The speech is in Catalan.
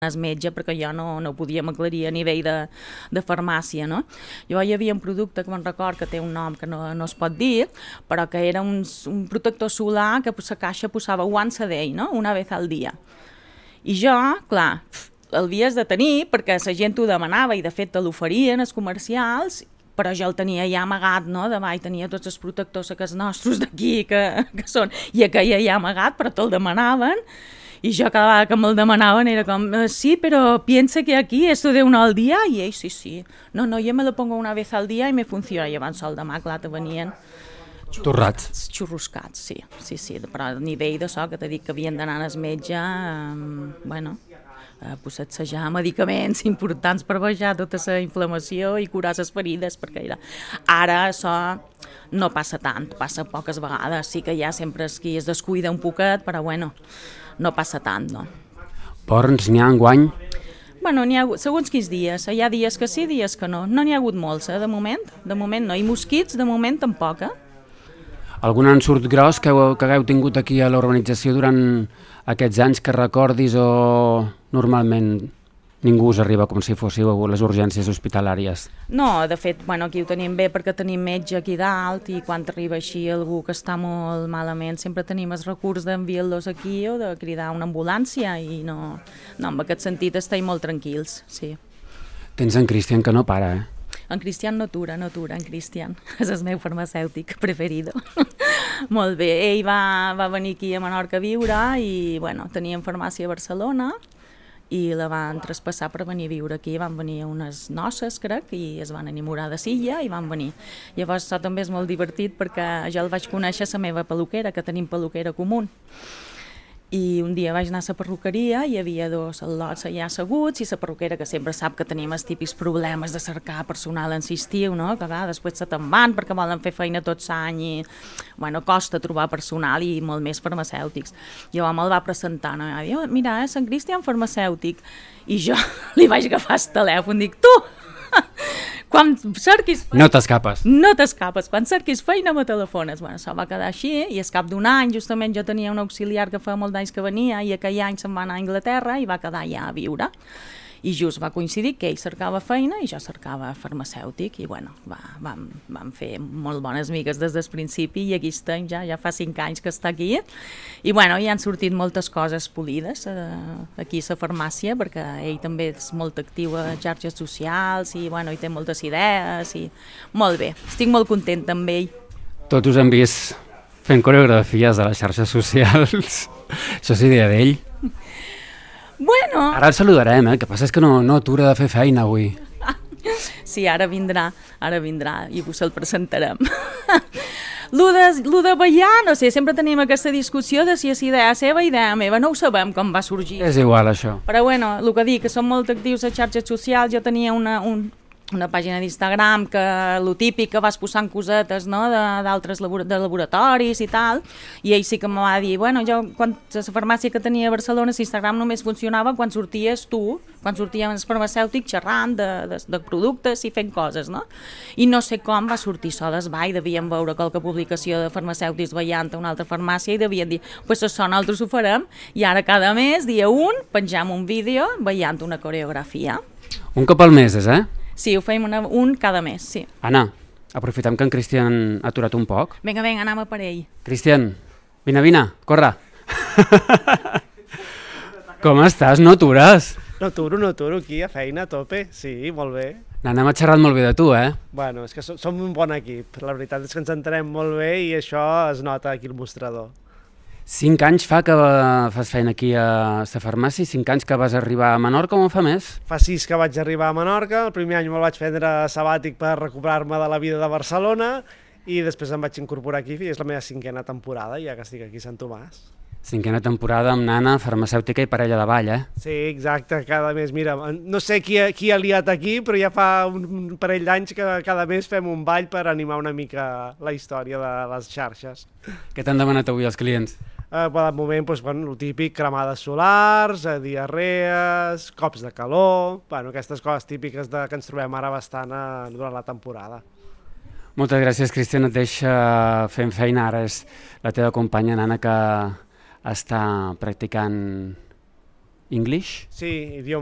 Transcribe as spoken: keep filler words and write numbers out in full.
el metge perquè jo no, no ho podíem aclarir a nivell de, de farmàcia, no? Llavors hi havia un producte que me'n record que té un nom que no, no es pot dir, però que era un, un protector solar que la caixa posava once a day, no? Una vez al dia. I jo, clar, el havies de tenir perquè la gent ho demanava i de fet te l'oferien els comercials, però jo el tenia ja amagat, no? Davall tenia tots els protectors que els nostres d'aquí que, que són, i aquell ja amagat, però te'l demanaven. I jo cada vegada que me'l demanaven era com, sí, però piensa que aquí esto de uno al día, i ells, sí, sí, no, no, jo me lo pongo una vez al día i me funciona, i abans el demà, clar, te venien torrats. Xurruscats, sí, sí, sí, però a nivell de so, que t'he dit que havien d'anar al metge, eh, bueno, eh, possejar medicaments importants per baixar tota la inflamació i curar les ferides, perquè era... Ara això no passa tant, passa poques vegades, sí que ja sempre es, qui es descuida un poquet, però bueno, no passa tant, no. Porns n'hi ha enguany? Bueno, n'hi ha hagut, segons quins dies, hi ha dies que sí, dies que no. No n'hi ha hagut molts, eh, de moment, de moment no. I mosquits, de moment, tampoc, eh? Algun ensurt gros que, que hagueu tingut aquí a l'urbanització durant aquests anys que recordis o normalment ningú us arriba com si fóssiu a les urgències hospitalàries? No, de fet, bueno, aquí ho tenim bé perquè tenim metge aquí dalt i quan arriba així algú que està molt malament sempre tenim el recurs d'enviar-los aquí o de cridar una ambulància i no, no, en aquest sentit estem molt tranquils, sí. Tens en Cristian que no para, eh? En Cristian no atura, no atura, en Cristian. És el meu farmacèutic preferido. Molt bé, ell va, va venir aquí a Menorca a viure i, bueno, teníem farmàcia a Barcelona i la van traspassar per venir a viure aquí. Van venir unes noces, crec, i es van enamorar de Silla i van venir. Llavors, això també és molt divertit perquè jo el vaig conèixer a la meva peluquera, que tenim peluquera comú. I un dia vaig anar a la perruqueria, hi havia dos al·lots allà asseguts i la perruquera, que sempre sap que tenim els típics problemes de cercar personal en l'estiu, no? Que va, després se te'n van perquè volen fer feina tot l'any i bueno, costa trobar personal i molt més farmacèutics. Jo me'l va presentar, no? I va dir, mira, eh, Sant Cristian farmacèutic. I jo li vaig agafar el telèfon i dic, tu! Quan cerquis feina... No t'escapes. No t'escapes. Quan cerquis feina me telefones. Bueno, això va quedar així i al cap d'un any justament jo tenia un auxiliar que fa molt d'anys que venia i aquell any se'n va anar a Anglaterra i va quedar allà a viure. I just va coincidir que ell cercava feina i jo cercava farmacèutic i bueno, va, vam, vam fer molt bones amigues des del principi i aquí estem ja, ja fa cinc anys que està aquí i bueno, hi han sortit moltes coses polides eh, aquí a la farmàcia perquè ell també és molt actiu a xarxes socials i bueno, hi té moltes idees i molt bé, estic molt contenta amb ell. Tots us hem vist fent coreografies a les xarxes socials, això és idea d'ell. Bueno... Ara el saludarem, eh? El que passa és que no, no atura de fer feina avui. Sí, ara vindrà, ara vindrà i us el presentarem. Lo de, lo de ballar, no sé, sempre tenim aquesta discussió de si és idea seva, idea meva, no ho sabem com va sorgir. És igual, això. Però bueno, el que dic, que som molt actius a xarxes socials, jo tenia una... Un... una pàgina d'Instagram que lo típic que vas posant cosetes, no? d'altres labor de laboratoris i tal, i ell sí que em va dir, bueno, jo quan a la farmàcia que tenia a Barcelona l'Instagram només funcionava quan sorties tu, quan sortíem els farmacèutics xerrant de, de, de productes i fent coses, no? I no sé com va sortir això d'esball, devien veure qualque publicació de farmacèutics ballant a una altra farmàcia i devien dir, pues això nosaltres ho farem, i ara cada mes, dia un, penjam un vídeo ballant una coreografia. Un cop al mes, és, eh? Sí, ho feim una, un cada mes, sí. Anna, aprofitem que en Cristian ha aturat un poc. Vinga, vinga, anem a per ell. Cristian, vine, vine, corre. Com estàs? No atures? No aturo, no aturo, aquí a feina, a tope, sí, molt bé. Nana m'ha xerrat molt bé de tu, eh? Bueno, és que som, som un bon equip, la veritat és que ens entenem molt bé i això es nota aquí al mostrador. Cinc anys fa que fas feina aquí a la farmàcia, cinc anys que vas arribar a Menorca, o en fa més? Fa sis que vaig arribar a Menorca, el primer any me'l vaig prendre sabàtic per recuperar-me de la vida de Barcelona i després em vaig incorporar aquí i és la meva cinquena temporada, ja que estic aquí a Sant Tomàs. Cinquena temporada amb nana, farmacèutica i parella de ball, eh? Sí, exacte, cada mes, mira, no sé qui, qui ha liat aquí, però ja fa un parell d'anys que cada mes fem un ball per animar una mica la història de les xarxes. Què t'han demanat avui els clients? Eh, per al moment, doncs, bueno, el típic, cremades solars, eh, diarrees, cops de calor, bueno, aquestes coses típiques de, que ens trobem ara bastant eh, durant la temporada. Moltes gràcies, Cristian, et deixa fent feina, ara és la teva companya, nana, que està practicant English? Sí, idioma